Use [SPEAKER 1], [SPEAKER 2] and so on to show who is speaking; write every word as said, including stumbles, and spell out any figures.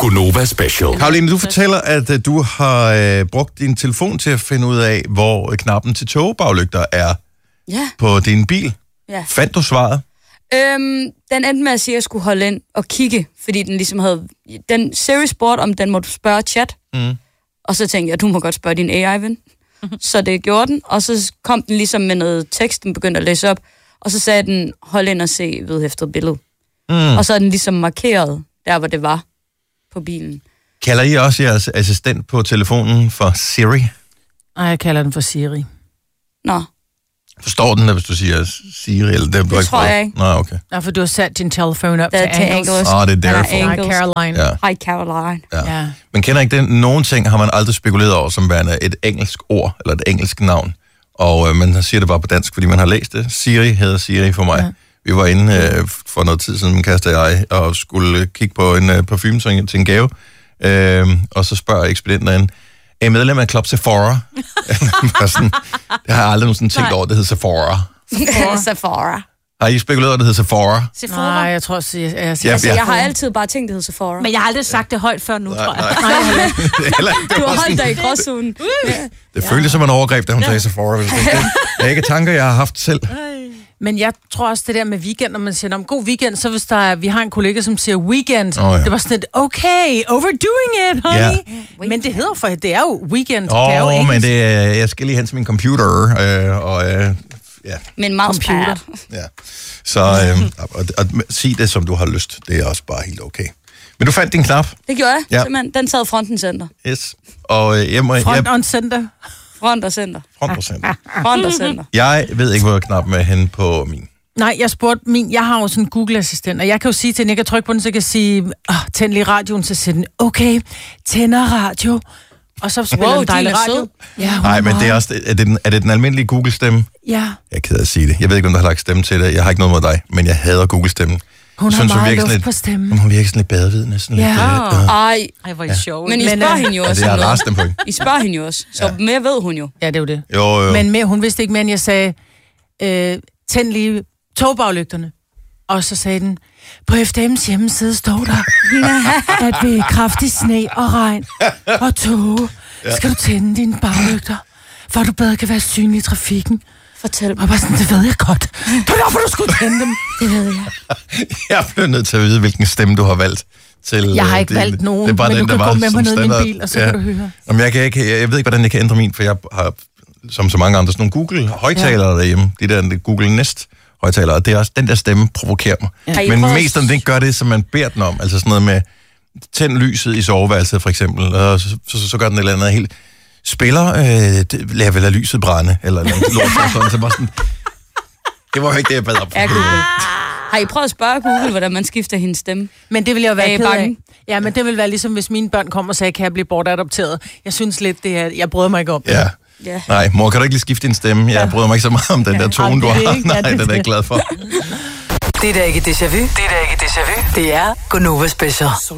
[SPEAKER 1] Gunova Special.
[SPEAKER 2] Karoline, du fortæller, at uh, du har uh, brugt din telefon til at finde ud af, hvor uh, knappen til togebaglygter er
[SPEAKER 3] Ja.
[SPEAKER 2] på din bil.
[SPEAKER 3] Ja.
[SPEAKER 2] Fandt du svaret?
[SPEAKER 3] Øhm, den endte med at sige, at jeg skulle holde ind og kigge, fordi den ligesom havde... Den Siri spurgte, om den måtte spørge chat.
[SPEAKER 2] Mm.
[SPEAKER 3] Og så tænkte jeg, du må godt spørge din A I-ven. Så det gjorde den, og så kom den ligesom med noget tekst, den begyndte at læse op, og så sagde den, hold ind og se vedhæftet billede. Mm. Og så er den ligesom markeret, der hvor det var på bilen.
[SPEAKER 2] Kalder I også jeres assistent på telefonen for Siri?
[SPEAKER 4] Nej, jeg kalder den for Siri.
[SPEAKER 3] Nå.
[SPEAKER 2] Forstår den, hvis du siger Siri? Eller det
[SPEAKER 3] det
[SPEAKER 2] ikke
[SPEAKER 3] tror jeg ikke.
[SPEAKER 2] Nå, okay.
[SPEAKER 4] Ja, for du har sat din telefon op
[SPEAKER 3] til
[SPEAKER 4] angles.
[SPEAKER 2] Åh, oh, det er derfor.
[SPEAKER 4] Hi, Caroline.
[SPEAKER 2] Ja.
[SPEAKER 3] Hi, Caroline.
[SPEAKER 2] Ja. Ja. Men kender ikke det? Nogle ting har man aldrig spekuleret over, som værende et engelsk ord, eller et engelsk navn. Og øh, man siger det bare på dansk, fordi man har læst det. Siri hedder Siri for mig. Ja. Vi var inde øh, for noget tid siden, min kæreste og jeg, og skulle kigge på en øh, parfume til en, til en gave. Øh, og så spørger ekspedienten derinde, er I medlem af Club Sephora? Sådan, det har jeg aldrig nogensinde tænkt over, det hedder Sephora.
[SPEAKER 3] Sephora. Sephora.
[SPEAKER 2] Har I spekuleret over, det hedder Sephora?
[SPEAKER 4] Sephora? Nej, jeg tror, at jeg, jeg,
[SPEAKER 2] Ja,
[SPEAKER 3] altså,
[SPEAKER 2] ja.
[SPEAKER 3] jeg har altid bare tænkt, det hedder Sephora.
[SPEAKER 5] Men jeg har aldrig sagt det højt før nu,
[SPEAKER 2] Nej,
[SPEAKER 5] tror jeg.
[SPEAKER 2] nej. Heller ikke. Det
[SPEAKER 3] Du
[SPEAKER 2] var
[SPEAKER 3] har holdt
[SPEAKER 2] sådan-
[SPEAKER 3] dig i gråzonen. Ja.
[SPEAKER 2] Det føltes som en overgreb, da hun sagde Sephora. Det er ikke tanker, jeg har haft selv.
[SPEAKER 4] Men jeg tror også det der med weekend, når man siger, om god weekend, så hvis der er, vi har en kollega, som siger weekend,
[SPEAKER 2] Oh, ja.
[SPEAKER 4] det var sådan et, okay, overdoing it, honey.
[SPEAKER 2] Ja.
[SPEAKER 4] Men det hedder for, det er jo weekend.
[SPEAKER 2] Åh,
[SPEAKER 4] det er jo
[SPEAKER 2] oh,
[SPEAKER 4] engelsk.
[SPEAKER 2] men det er, jeg skal lige hen til min computer, øh, og øh, ja.
[SPEAKER 3] Men mousepad.
[SPEAKER 2] ja. Så øh, og, og, og sig det, som du har lyst. Det er også bare helt okay. Men du fandt din knap.
[SPEAKER 3] Det gjorde jeg,
[SPEAKER 2] Ja.
[SPEAKER 3] ja. simpelthen. Den sad fronten center.
[SPEAKER 2] Yes. Og øh, jeg, må,
[SPEAKER 4] Front
[SPEAKER 2] jeg,
[SPEAKER 4] on center.
[SPEAKER 3] Front og center.
[SPEAKER 2] front procent.
[SPEAKER 3] Front og center.
[SPEAKER 2] Jeg ved ikke, hvor knappen er henne på min.
[SPEAKER 4] Nej, jeg spurgte min, jeg har jo sådan en Google-assistent, og jeg kan jo sige til hende, jeg kan trykke på den, så jeg kan sige, oh, tænd lige radioen, så siger den, okay, tænder radio. Og så spiller
[SPEAKER 3] Wow,
[SPEAKER 4] den dejlig
[SPEAKER 3] din er
[SPEAKER 4] radio.
[SPEAKER 3] sød.
[SPEAKER 4] Ja, hun
[SPEAKER 2] Nej, men det er
[SPEAKER 4] meget-
[SPEAKER 2] også, er det den, er det den almindelige Google-stemme?
[SPEAKER 4] Ja,
[SPEAKER 2] Jeg er ked af at sige det. Jeg ved ikke, om der har lagt stemme til det. Jeg har ikke noget mod dig, men jeg hader Google-stemmen.
[SPEAKER 4] hun
[SPEAKER 2] Jeg
[SPEAKER 4] har
[SPEAKER 2] synes, hun
[SPEAKER 4] meget
[SPEAKER 2] virker
[SPEAKER 4] luft
[SPEAKER 2] sådan
[SPEAKER 4] på
[SPEAKER 2] lidt-
[SPEAKER 4] stemmen.
[SPEAKER 2] Hun virker sådan lidt badevidende. Sådan
[SPEAKER 4] Ja.
[SPEAKER 2] lidt, øh, øh.
[SPEAKER 3] Ej,
[SPEAKER 5] Ej, hvor er I sjovt.
[SPEAKER 3] men I
[SPEAKER 4] Men,
[SPEAKER 3] spørger
[SPEAKER 4] øh,
[SPEAKER 3] hende jo
[SPEAKER 2] Ja,
[SPEAKER 3] også
[SPEAKER 2] det er
[SPEAKER 3] om
[SPEAKER 2] jeg
[SPEAKER 3] noget.
[SPEAKER 2] rasende på.
[SPEAKER 3] I spørger hende jo også, så mere ved hun jo.
[SPEAKER 4] Ja, det er jo det.
[SPEAKER 2] Jo, jo.
[SPEAKER 4] Men mere, hun vidste ikke mere, end jeg sagde, øh, tænd lige togbagglygterne. Og så sagde den, på F D M's hjemmeside står der, at ved kraftig sne og regn og tåge, skal du tænde dine baglygter, for at du bedre kan være synlig i trafikken.
[SPEAKER 3] Fortæl
[SPEAKER 4] Og
[SPEAKER 3] mig.
[SPEAKER 4] bare sådan, det ved jeg godt. Det er derfor, du skulle tænde dem.
[SPEAKER 3] Det ved jeg.
[SPEAKER 2] Jeg bliver nødt til at vide, hvilken stemme du har valgt. Til,
[SPEAKER 4] Jeg har
[SPEAKER 2] øh,
[SPEAKER 4] ikke
[SPEAKER 2] det,
[SPEAKER 4] valgt nogen,
[SPEAKER 2] det er bare
[SPEAKER 4] men
[SPEAKER 2] den,
[SPEAKER 4] du kan
[SPEAKER 2] der
[SPEAKER 4] gå
[SPEAKER 2] var
[SPEAKER 4] med
[SPEAKER 2] som
[SPEAKER 4] mig ned i min
[SPEAKER 2] standard.
[SPEAKER 4] bil, og så kan du høre.
[SPEAKER 2] Jamen, jeg, kan ikke, jeg, jeg ved ikke, hvordan jeg kan ændre min, for jeg har, som så mange andre, sådan nogle Google-højtalere ja. derhjemme. De der Google Nest-højtalere. Og det er også, den der stemme provokerer mig.
[SPEAKER 3] Ja.
[SPEAKER 2] Men mest om det ikke gør det, som man beder den om. Altså sådan noget med, tænd lyset i soveværelset, for eksempel. Og så, så, så gør den et eller andet helt... Spiller, øh, lad vel lade lyset brænde, eller noget lort, sådan, så bare sådan... Det var jo ikke det, jeg bad op for.
[SPEAKER 3] Ja, Google. Har I prøvet at spørge Google, hvordan man skifter hendes stemme?
[SPEAKER 4] Men det vil jeg jo være
[SPEAKER 3] Er I
[SPEAKER 4] ked af.
[SPEAKER 3] bange?
[SPEAKER 4] Ja, men det vil være ligesom, hvis mine børn kommer og sagde, kan jeg blive bortadopteret? Jeg synes lidt, det er... Jeg bryder mig ikke om det.
[SPEAKER 2] Ja.
[SPEAKER 3] Ja.
[SPEAKER 2] Nej, mor, kan du ikke lige skifte din stemme? Jeg bryder mig ikke så meget om den der tone,
[SPEAKER 4] Ej,
[SPEAKER 2] du
[SPEAKER 4] det er
[SPEAKER 2] har.
[SPEAKER 4] ikke- ja,
[SPEAKER 2] Nej,
[SPEAKER 4] det er
[SPEAKER 2] den er jeg
[SPEAKER 4] det.
[SPEAKER 2] glad for.
[SPEAKER 6] Det er da ikke déjà vu. Det er da ikke déjà vu. Det er Gunova Special.